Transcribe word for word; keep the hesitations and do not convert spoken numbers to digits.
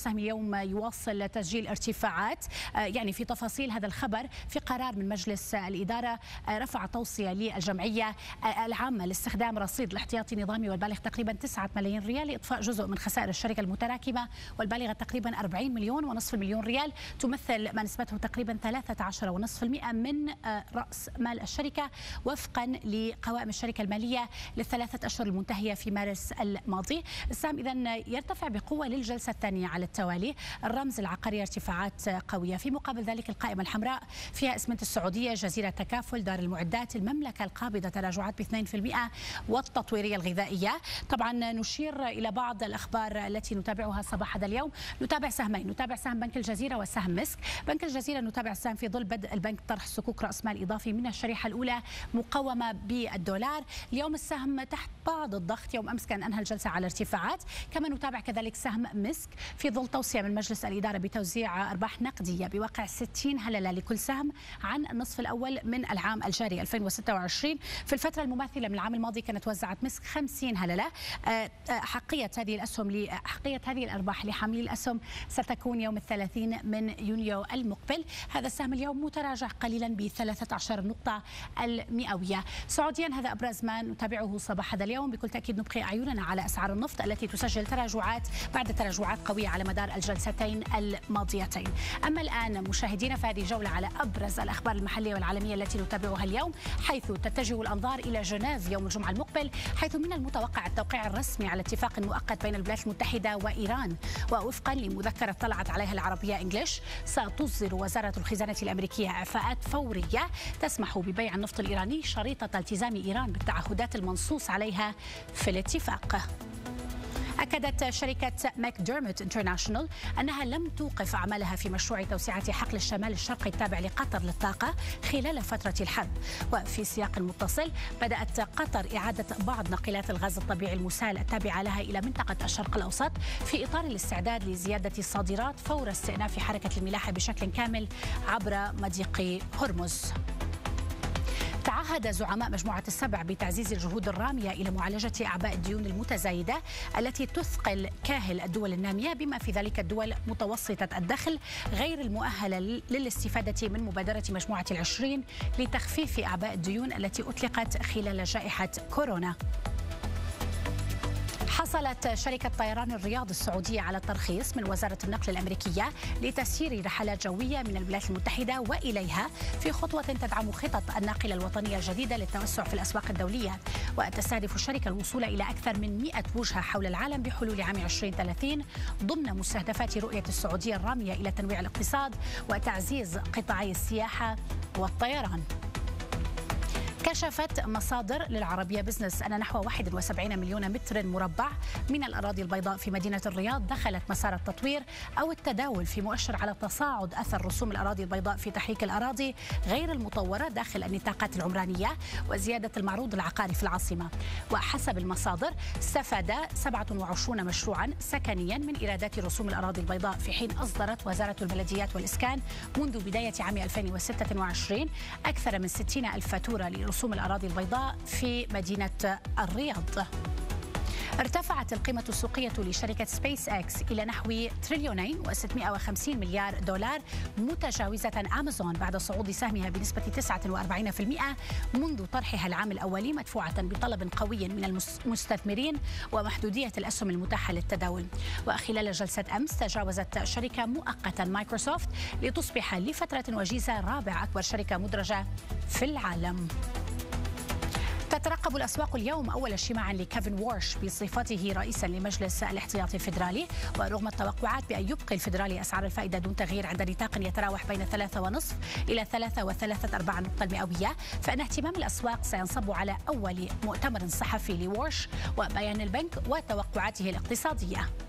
السهم اليوم يواصل تسجيل ارتفاعات. يعني في تفاصيل هذا الخبر، في قرار من مجلس الإدارة رفع توصية للجمعية العامة لاستخدام رصيد الاحتياطي النظامي والبالغ تقريبا تسعة ملايين ريال لإطفاء جزء من خسائر الشركة المتراكمة والبالغة تقريبا أربعين مليون ونصف المليون ريال، تمثل ما نسبته تقريبا ثلاثة عشر فاصلة خمسة بالمئة من رأس مال الشركة وفقا لقوائم الشركة المالية للثلاثة أشهر المنتهية في مارس الماضي. السهم إذن يرتفع بقوة للجلسة الثانية على التوالي. الرمز العقاري ارتفاعات قوية. في مقابل ذلك القائمة الحمراء فيها اسمنت السعودية، جزيرة تكافل، دار المعدات، المملكة القابضة تراجعات ب اثنين بالمئة، والتطويرية الغذائية. طبعا نشير إلى بعض الأخبار التي نتابعها صباح هذا اليوم. نتابع سهمين، نتابع سهم بنك الجزيرة وسهم مسك. بنك الجزيرة نتابع السهم في ظل بدء البنك طرح صكوك رأس مال إضافي من الشريحة الأولى مقومة بالدولار. اليوم السهم تحت بعض الضغط، يوم أمس كان أنهى الجلسة على ارتفاعات. كما نتابع كذلك سهم مسك في ظل توصية من مجلس الإدارة بتوزيع أرباح نقدية بواقع ستين هللة لكل سهم عن النصف الأول من العام الجاري ألفين وستة وعشرين. في الفترة المماثلة من العام الماضي كانت وزعت مسك خمسين هللة. حقية هذه الأسهم حقية هذه الأرباح لحاملي الأسهم ستكون يوم الثلاثين من يونيو المقبل. هذا السهم اليوم متراجع قليلا ب ثلاثة عشر نقطة المئوية. سعوديا هذا أبرز ما نتابعه صباح هذا اليوم. بكل تأكيد نبقي أعيننا على أسعار النفط التي تسجل تراجعات بعد تراجعات قوية على مدار الجلستين الماضيتين. أما الآن مشاهدينا فهذه جولة على أبرز الأخبار المحلية والعالمية التي نتابعها اليوم، حيث تتجه الأنظار إلى جنيف يوم الجمعة المقبل، حيث من المتوقع التوقيع الرسمي على اتفاق مؤقت بين الولايات المتحدة وإيران. ووفقا لمذكرة طلعت عليها العربية إنجليش، ستصدر وزارة الخزانة الأمريكية إعفاءات فورية تسمح ببيع النفط الإيراني شريطة التزام إيران بالتعهدات المنصوص عليها في الاتفاق. أكدت شركة ماكديرموت انترناشونال أنها لم توقف أعمالها في مشروع توسعة حقل الشمال الشرقي التابع لقطر للطاقة خلال فترة الحرب. وفي سياق متصل، بدأت قطر إعادة بعض ناقلات الغاز الطبيعي المسال التابعة لها إلى منطقة الشرق الأوسط في إطار الاستعداد لزيادة الصادرات فور استئناف حركة الملاحة بشكل كامل عبر مضيق هرمز. تعهد زعماء مجموعة السبع بتعزيز الجهود الرامية إلى معالجة أعباء الديون المتزايدة التي تثقل كاهل الدول النامية بما في ذلك الدول متوسطة الدخل غير المؤهلة للاستفادة من مبادرة مجموعة العشرين لتخفيف أعباء الديون التي أطلقت خلال جائحة كورونا. حصلت شركة طيران الرياض السعودية على الترخيص من وزارة النقل الأمريكية لتسيير رحلات جوية من الولايات المتحدة وإليها في خطوة تدعم خطط الناقلة الوطنية الجديدة للتوسع في الأسواق الدولية. وتستهدف الشركة الوصول إلى أكثر من مئة وجهة حول العالم بحلول عام ألفين وثلاثين ضمن مستهدفات رؤية السعودية الرامية إلى تنويع الاقتصاد وتعزيز قطاعي السياحة والطيران. كشفت مصادر للعربية بزنس أن نحو واحد وسبعين مليون متر مربع من الأراضي البيضاء في مدينة الرياض دخلت مسار التطوير أو التداول، في مؤشر على تصاعد أثر رسوم الأراضي البيضاء في تحريك الأراضي غير المطورة داخل النطاقات العمرانية وزيادة المعروض العقاري في العاصمة. وحسب المصادر، استفاد سبعة وعشرين مشروعا سكنيا من إيرادات رسوم الأراضي البيضاء، في حين أصدرت وزارة البلديات والإسكان منذ بداية عام ألفين وستة وعشرين أكثر من ستين ألف فاتورة لرسوم رسوم الأراضي البيضاء في مدينة الرياض. ارتفعت القيمة السوقية لشركة سبيس اكس إلى نحو تريليونين وستمئة وخمسين مليار دولار، متجاوزة أمازون بعد صعود سهمها بنسبة تسعة وأربعين بالمئة منذ طرحها العام الأولي، مدفوعة بطلب قوي من المستثمرين ومحدودية الأسهم المتاحة للتداول. وخلال جلسة أمس تجاوزت شركة مؤقتا مايكروسوفت لتصبح لفترة وجيزة رابع أكبر شركة مدرجة في العالم. تترقب الأسواق اليوم أول اجتماع لكيفن وارش بصفته رئيسا لمجلس الاحتياطي الفيدرالي. ورغم التوقعات بأن يبقي الفيدرالي أسعار الفائدة دون تغيير عند نطاق يتراوح بين ثلاثة ونصف إلى ثلاثة وثلاثة أرباع النقطة المئوية، فإن اهتمام الأسواق سينصب على أول مؤتمر صحفي لوارش وبيان البنك وتوقعاته الاقتصادية.